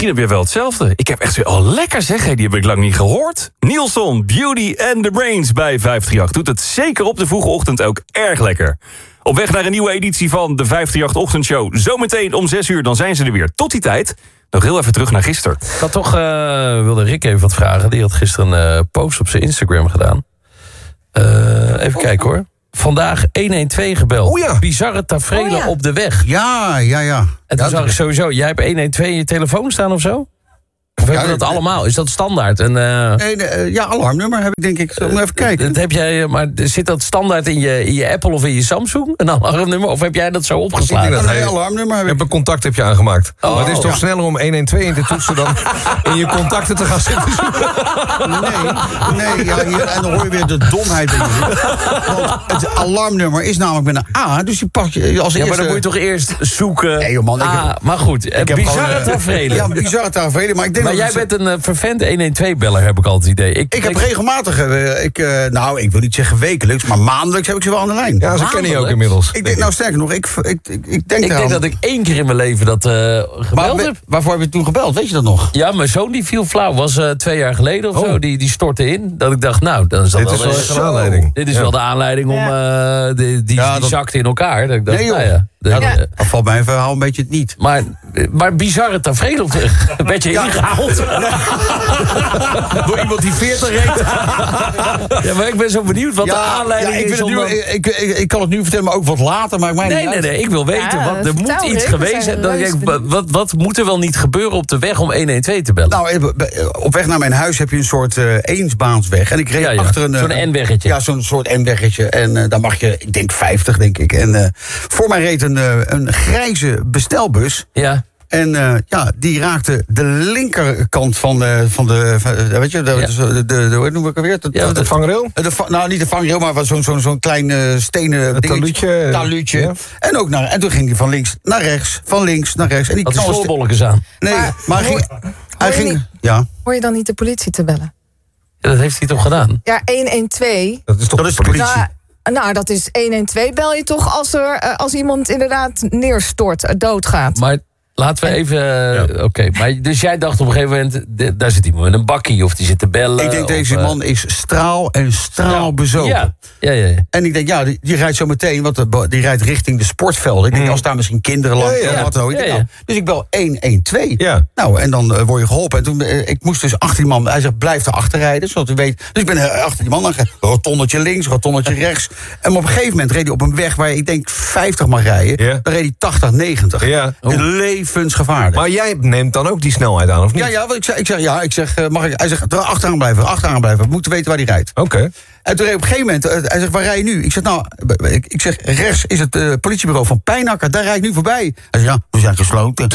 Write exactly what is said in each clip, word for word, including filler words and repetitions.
misschien heb je wel hetzelfde. Ik heb echt zo, oh lekker zeg, die heb ik lang niet gehoord. Nielson, Beauty and the Brains bij vijf drie acht. Doet het zeker op de vroege ochtend ook erg lekker. Op weg naar een nieuwe editie van de vijf drie acht Ochtendshow. Zometeen om zes uur, dan zijn ze er weer. Tot die tijd, nog heel even terug naar gisteren. Ik had toch, uh, wilde Rick even wat vragen. Die had gisteren een uh, post op zijn Instagram gedaan. Uh, even oh. kijken hoor. Vandaag honderdtwaalf gebeld. Oh ja. Bizarre taferelen oh ja. op de weg. Ja, ja, ja. En toen ja, zag ik sowieso, jij hebt honderdtwaalf in je telefoon staan of zo? Of heb je ja, dat allemaal? Is dat standaard? En, uh, nee, nee, ja, alarmnummer heb ik denk ik. Zullen we even kijken? Dat heb jij, maar zit dat standaard in je, in je Apple of in je Samsung? Een alarmnummer? Of heb jij dat zo opgeslagen? Ik denk dat hij alarmnummer heb ik. heb een contact heb je aangemaakt. Oh, maar het is toch ja. sneller om honderdtwaalf in te toetsen dan in je contacten te gaan zitten zoeken? Nee, nee ja, hier, en dan hoor je weer de domheid in je. Want het alarmnummer is namelijk met een A, dus die pak je als ja, eerste. Ja, maar dan moet je toch eerst zoeken. Nee, joh, man, ik ah, heb, maar goed, ik heb bizarre gewoon, taferelen. Ja, bizarre taferelen. Maar, ik denk maar dat jij het, bent een uh, vervent honderdtwaalf-beller, heb ik altijd het idee. Ik, ik heb ik, regelmatig, uh, ik, uh, nou, ik wil niet zeggen wekelijks, maar maandelijks heb ik ze wel aan de lijn. Ja, ze kennen je ook inmiddels. Ik denk, nou, sterker nog, ik, ik, ik, ik denk ik denk dat ik één keer in mijn leven dat uh, gebeld maar, heb. Waarvoor heb je toen gebeld? Weet je dat nog? Ja, mijn zoon die viel flauw, was uh, twee jaar geleden of oh. zo. Die, die stortte in. Dat ik dacht, nou, dan is dat Dit wel, is wel uh, echt een aanleiding. Dit is ja. wel de aanleiding om... Uh, die die, ja, die dat... zakte in elkaar. Dat ik dacht, nee, joh. nou ja, de, ja, ja. dat, dat valt mijn verhaal een beetje het niet. Maar, maar bizarre tafereel. Werd je ja. ingehaald? Door iemand die veertig reed. Ja, maar ik ben zo benieuwd wat ja, de aanleiding ja, ik is. Nu, dan... ik, ik, ik, ik kan het nu vertellen, maar ook wat later. Maar mij nee, niet nee, uit. nee, ik wil weten. Ja, wat, er moet vertel, iets Rick, geweest zijn. Dat ik, wat, wat moet er wel niet gebeuren op de weg om honderdtwaalf te bellen? Nou, op weg naar mijn huis heb je een soort uh, eensbaansweg. En ik reed ja, ja. achter een... Zo'n N-weggetje. Ja, zo'n soort N-weggetje. En uh, daar mag je, ik denk vijftig, denk ik. En uh, voor mij reed een, uh, een grijze bestelbus. Ja. En uh, ja, die raakte de linkerkant van de... Van de van, weet je, de, ja. de, de, de, hoe noem ik het weer? De, ja, de, de vangrail? De, nou, niet de vangrail, maar zo'n zo'n zo'n klein uh, stenen taluutje. taluutje. Ja. En, ook naar, en toen ging hij van links naar rechts, van links naar rechts. En die had hij knalde- slolbolletjes aan? Nee, Maar, maar hij hoor, ging... Hij hoor je ging niet- ja. Hoor je dan niet de politie te bellen? Ja, dat heeft hij toch gedaan? Ja, honderdtwaalf. Dat is toch Dat is de politie. Nou, nou, dat is honderdtwaalf bel je toch als, er, uh, als iemand inderdaad neerstort, uh, doodgaat. Maar laten we even... Ja. Oké, okay. Maar dus jij dacht op een gegeven moment... De, daar zit iemand met een bakkie of die zit te bellen. Ik denk, of, deze uh, man is straal en straal ja. bezopen. Ja. Ja, ja, ja. En ik denk, ja, die, die rijdt zo meteen, want de, die rijdt richting de sportvelden. Ik denk, Mm. als daar misschien kinderen langs Ja, ja. of wat dan ook. Ik denk, Ja, ja. nou, dus ik bel honderdtwaalf. Ja. Nou, en dan uh, word je geholpen. En toen, uh, ik moest dus achter die man, hij zegt, blijf erachter rijden, zodat u weet. Dus ik ben uh, achter die man aan gereden. Rotonnetje links, rotonnetje rechts. En op een gegeven moment reed hij op een weg waar je, ik denk, vijftig mag rijden. Ja. Dan reed hij tachtig, negentig. Ja. Oh. Levensgevaarlijk. Maar jij neemt dan ook die snelheid aan, of niet? Ja, ja, want ik zeg, ik zeg, ja, ik zeg, uh, mag ik, hij zegt, achteraan blijven, achteraan blijven. We moeten weten waar hij rijdt. Oké. Okay. En toen reed op een gegeven moment, uh, hij zegt, waar rij je nu? Ik zeg, nou, ik, ik zeg, rechts is het uh, politiebureau van Pijnakker, daar rijd ik nu voorbij. Hij zegt, ja, we zijn gesloten.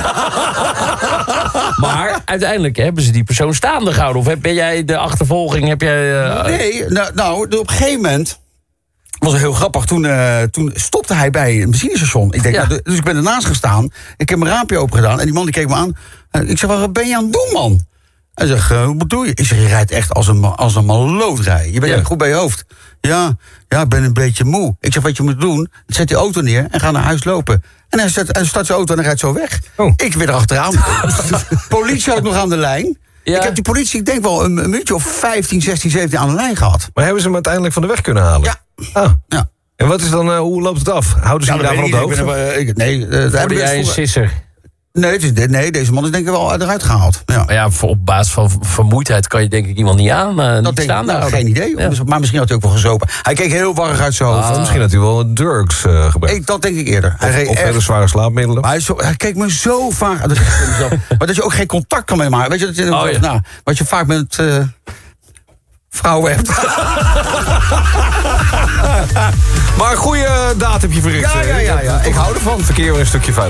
Maar uiteindelijk hebben ze die persoon staande gehouden. Of ben jij de achtervolging, heb jij... Uh... Nee, nou, nou, op een gegeven moment... was het heel grappig. Toen, uh, toen stopte hij bij een benzinestation. Ik denk, Ja. nou, dus ik ben ernaast gestaan. Ik heb mijn raampje open gedaan. En die man die keek me aan. Uh, ik zeg, wat ben je aan het doen, man? Hij zegt, uh, hoe bedoel je? Ik zeg, je rijdt echt als een, als een maloot rijden. Je bent Ja. echt goed bij je hoofd. Ja, ja, ik ben een beetje moe. Ik zeg, wat je moet doen, zet die auto neer en ga naar huis lopen. En hij, zet, hij start zijn auto en hij rijdt zo weg. Oh. Ik weer erachteraan. Politie had nog aan de lijn. Ja. Ik heb die politie, ik denk wel een, een minuutje of vijftien, zestien, zeventien aan de lijn gehad. Maar hebben ze hem uiteindelijk van de weg kunnen halen? Ja. Ah. Ja. En wat is dan, uh, hoe loopt het af? Houden ze Ja, je daarvan op de dat weet ik hoogte? niet. Ik ben, uh, ik, nee, uh, daar Hoorde hebben we jij een dus voor- sisser? nee, het is, nee, deze man is denk ik wel eruit gehaald. Ja. Maar ja, voor- op basis van vermoeidheid kan je denk ik iemand niet aan. Uh, Dat niet denk ik, staande nou, houden. geen idee. Ja. Maar misschien had hij ook wel gezopen. Hij keek heel warrig uit zijn hoofd. Of misschien had hij wel drugs uh, gebruikt. Ik, dat denk ik eerder. Hij Of, reed of echt- hele zware slaapmiddelen. maar hij, is zo, hij keek me zo vaak... Dat is mezelf, maar dat je ook geen contact kan met hem maken. Weet je, dat je, Oh, ja. nou, wat je vaak met uh, vrouwen hebt. Maar een goede daad heb je verricht. Ja, ja, ja, ja. Ik hou ervan. Verkeer weer een stukje veilig.